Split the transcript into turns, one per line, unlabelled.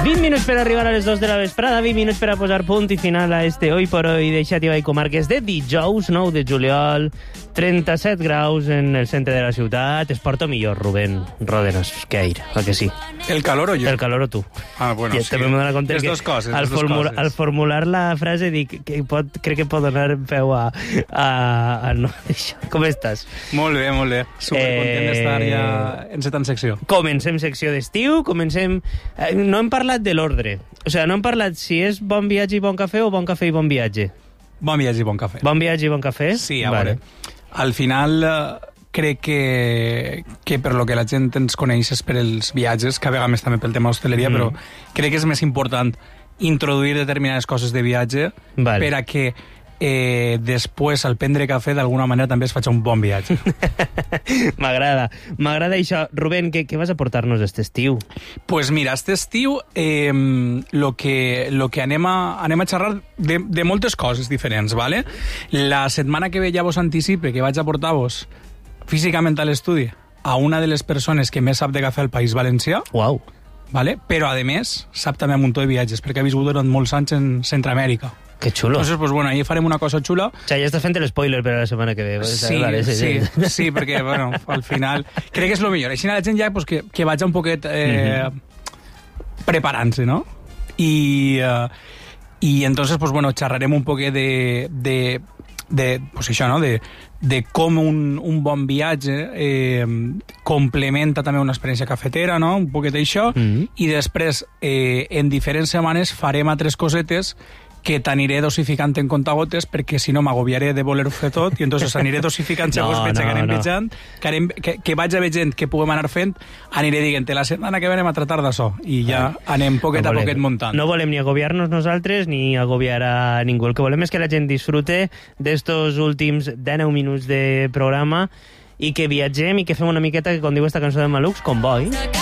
20 minuts per arribar a les 2 de la vesprada, 20 minuts per a posar punt i final a este Hoy por Hoy de Xàtiva i Comarques de dijous, 9 de juliol, 37 graus en el centre de la ciutat. Es porta millor, Rubén Rodenas, que aire, ¿a que sí?
¿El calor o yo?
El calor o tu.
Ah, bueno,
I
sí.
també m'he donat compte
Les
que
dos coses,
al formular la frase dic que crec que pot donar peu a no, això. Com estàs?
Molt bé, molt bé. Supercontent d'estar ja encetant secció.
Comencem secció d'estiu, comencem... No hem parlat de l'ordre. O sigui, no hem parlat si és bon viatge i bon cafè o bon cafè i bon viatge.
Bon viatge i bon cafè.
Bon viatge i bon cafè?
Sí, a veure. Al final, crec que per lo que la gent ens coneix és per els viatges, que a vegades també pel tema d'hostaleria, però crec que és més important introduir determinades coses de viatge per a que després, al prendre cafè, d'alguna manera també es faig un bon viatge.
M'agrada això. Rubén, què vas a portar-nos aquest estiu?
Pues mira, aquest estiu lo que anem a xerrar de moltes coses diferents, ¿vale? La setmana que ve ja vos anticipe que vaig a portar-vos físicament a l'estudi a una de les persones que més sap de cafè al País Valencià.
Uau.
¿Vale? Però, a més, sap també un muntó de viatges, perquè ha viscut durant molts anys en Centroamèrica.
Que xulo.
Entonces, pues bueno, ahí farem una cosa xula.
O sigui, ja estàs fent l'espoiler per a la setmana que ve.
Sí, perquè, bueno, al final... Crec que és el millor. Així la gent ja pues, que vaig un poquet preparant-se, no? I entonces, pues bueno, xerrarem un poquet pues això, no? De com un bon viatge complementa també una experiència cafetera, no? Un poquet d'això. I després, en diferents setmanes, farem altres cosetes que t'aniré dosificant en contagotes, perquè si no m'agobiaré de voler-ho fer tot, i entonces aniré dosificant segons veig que anem vejant, que vaig a veient que puguem anar fent, aniré dient, la setmana que ve anem a tratar d'això, i ja anem poquet a poquet muntant.
No volem ni agobiar-nos nosaltres, ni agobiar a ningú. El que volem és que la gent disfrute d'estos últims 19 minuts de programa i que viatgem i que fem una miqueta, que com diu esta cançó de Malucs, Convoy.